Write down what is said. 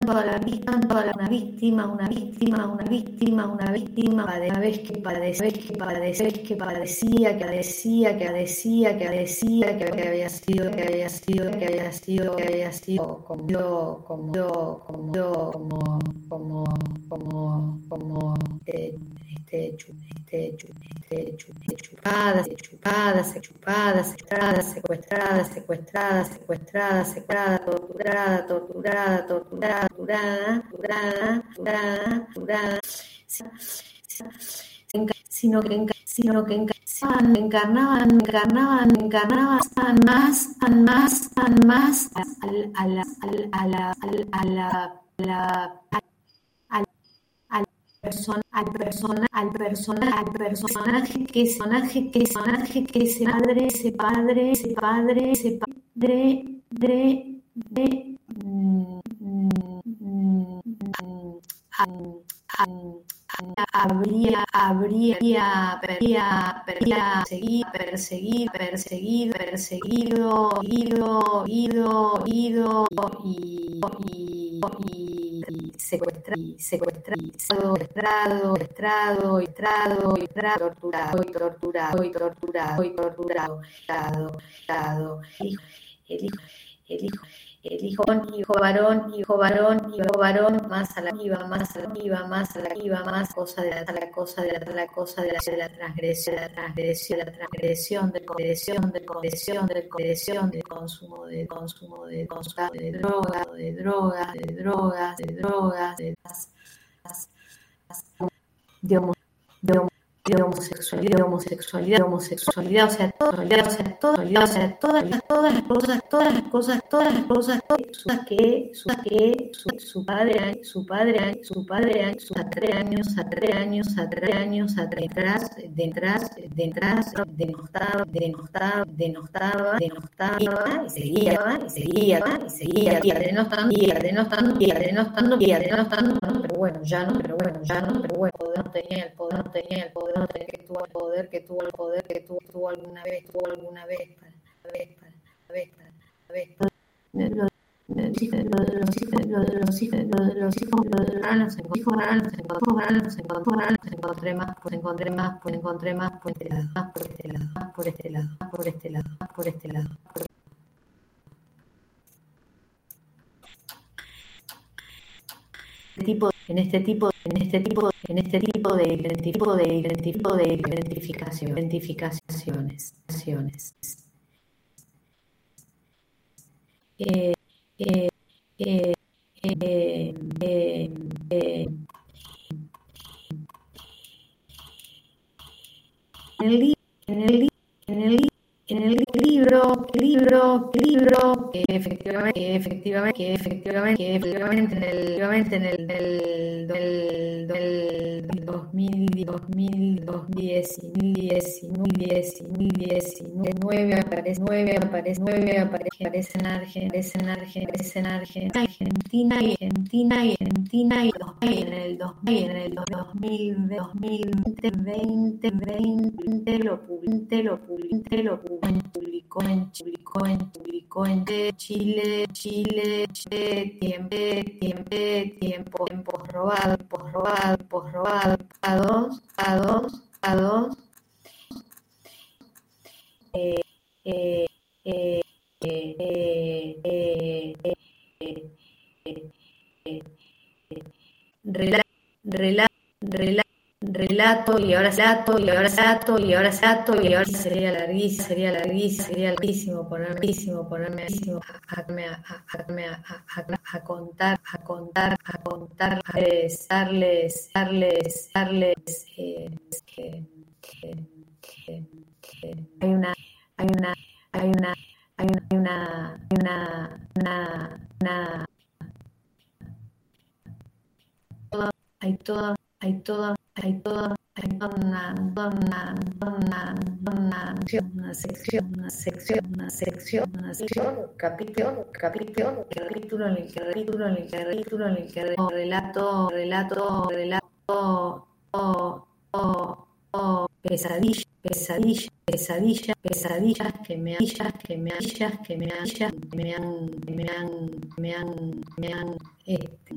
toda la víctima, una vez que padecía, que había sido secuestrada, torturada, sino que encarnaban más al personaje que ese padre habría perseguido y secuestrado, torturado. El hijo varón, más a la cosa de la transgresión del consumo de drogas, de homosexualidad, o sea, todas las cosas que su padre atrás denostaba y seguía denostando, pero bueno, ya no tenía el poder que tuvo alguna vez los hijos encontré más por este lado. En este tipo de identificaciones. En el libro que efectivamente en el del 2019 aparece en Argentina y en el 2020 lo publicó en Chile, tiempos robados a dos relato y ahora sería larguísimo ponerme a contar, darles hay toda una sección, capítulo en el que relato pesadillas que me han